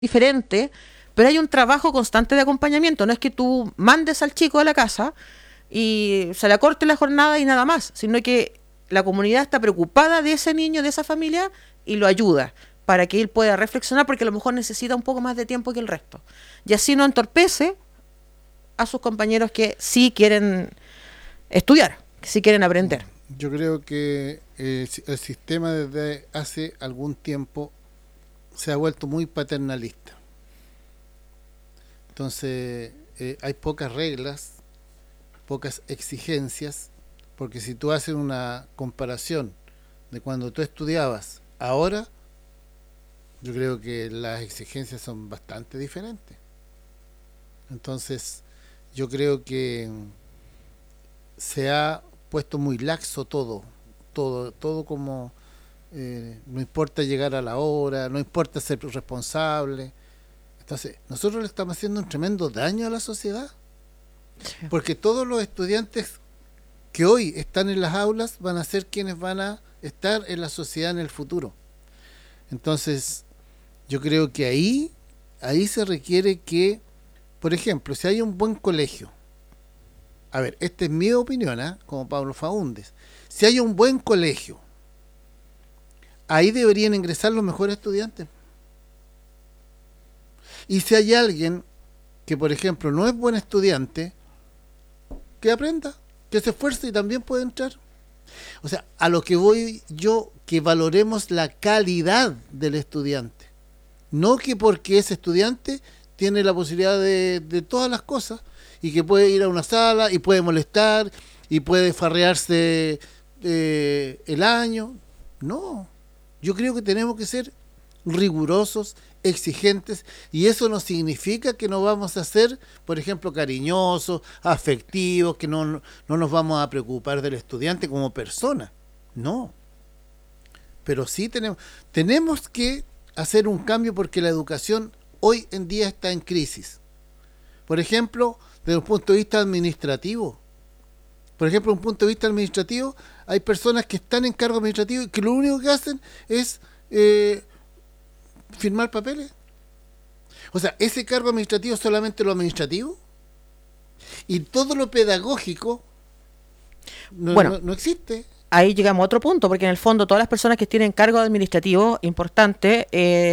diferente, pero hay un trabajo constante de acompañamiento. No es que tú mandes al chico a la casa y se le acorte la jornada y nada más, sino que la comunidad está preocupada de ese niño, de esa familia, y lo ayuda para que él pueda reflexionar, porque a lo mejor necesita un poco más de tiempo que el resto. Y así no entorpece a sus compañeros que sí quieren estudiar, que sí quieren aprender. Yo creo que el sistema desde hace algún tiempo se ha vuelto muy paternalista. Entonces, hay pocas reglas, pocas exigencias, porque si tú haces una comparación de cuando tú estudiabas ahora, yo creo que las exigencias son bastante diferentes. Entonces, yo creo que se ha puesto muy laxo todo como no importa llegar a la hora, no importa ser responsable. Entonces, nosotros le estamos haciendo un tremendo daño a la sociedad, Sí. porque todos los estudiantes que hoy están en las aulas van a ser quienes van a estar en la sociedad en el futuro. Entonces, yo creo que ahí se requiere que, por ejemplo, si hay un buen colegio, a ver, esta es mi opinión, como Pablo Faúndez, si hay un buen colegio, ahí deberían ingresar los mejores estudiantes. Y si hay alguien que, por ejemplo, no es buen estudiante, que aprenda, que se esfuerce y también puede entrar. O sea, a lo que voy yo, que valoremos la calidad del estudiante. No que porque es estudiante tiene la posibilidad de todas las cosas y que puede ir a una sala y puede molestar y puede farrearse el año. No, yo creo que tenemos que ser rigurosos, exigentes, y eso no significa que no vamos a ser, por ejemplo, cariñosos, afectivos, que no nos vamos a preocupar del estudiante como persona. No, pero sí tenemos que hacer un cambio porque la educación hoy en día está en crisis. Por ejemplo, desde un punto de vista administrativo. Por ejemplo, desde un punto de vista administrativo, hay personas que están en cargo administrativo y que lo único que hacen es firmar papeles. O sea, ese cargo administrativo es solamente lo administrativo y todo lo pedagógico Bueno, no existe. ahí llegamos a otro punto, porque en el fondo todas las personas que tienen cargo administrativo importante,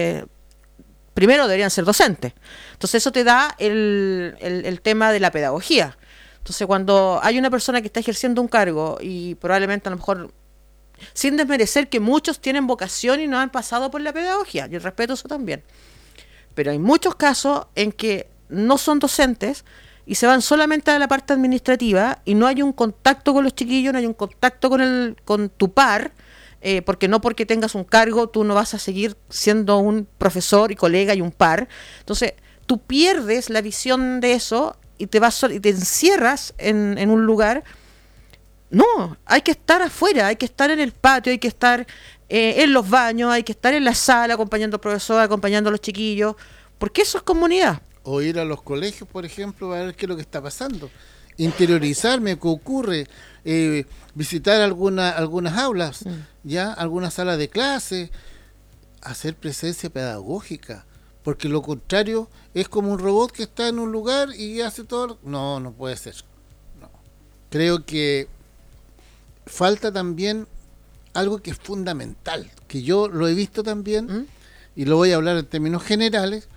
primero deberían ser docentes. Entonces eso te da el tema de la pedagogía. Entonces cuando hay una persona que está ejerciendo un cargo y probablemente a lo mejor, sin desmerecer que muchos tienen vocación y no han pasado por la pedagogía, yo respeto eso también, pero hay muchos casos en que no son docentes y se van solamente a la parte administrativa y no hay un contacto con los chiquillos, no hay un contacto con tu par, porque no porque tengas un cargo tú no vas a seguir siendo un profesor y colega y un par. Entonces tú pierdes la visión de eso y y te encierras en un lugar. No, hay que estar afuera, hay que estar en el patio, hay que estar en los baños, hay que estar en la sala acompañando al profesor, acompañando a los chiquillos, porque eso es comunidad. O ir a los colegios, por ejemplo, a ver qué es lo que está pasando. Interiorizarme, qué ocurre, visitar algunas aulas, Mm. ya algunas salas de clase, hacer presencia pedagógica, porque lo contrario es como un robot que está en un lugar y hace todo. No, no puede ser. No. Creo que falta también algo que es fundamental, que yo lo he visto también, ¿Mm? y lo voy a hablar en términos generales.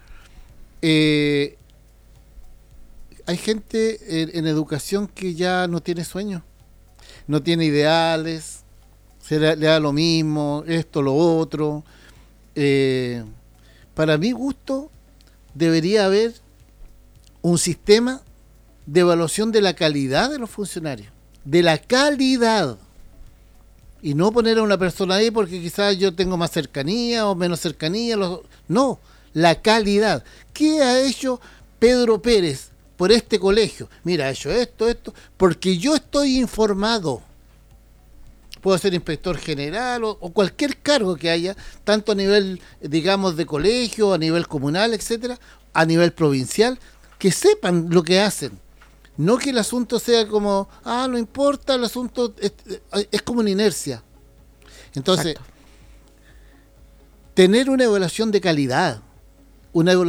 eh, Hay gente en educación que ya no tiene sueños, no tiene ideales, le da lo mismo, esto, lo otro. Eh, para mi gusto, debería haber un sistema de evaluación de la calidad de los funcionarios, de la calidad, y no poner a una persona ahí porque quizás yo tengo más cercanía o menos cercanía. No, la calidad. ¿Qué ha hecho Pedro Pérez por este colegio? Mira, ha hecho esto, porque yo estoy informado. Puedo ser inspector general o cualquier cargo que haya, tanto a nivel, digamos, de colegio, a nivel comunal, etcétera, a nivel provincial, que sepan lo que hacen. No que el asunto sea como, no importa, el asunto es como una inercia. Entonces, Exacto. tener una evaluación de calidad, una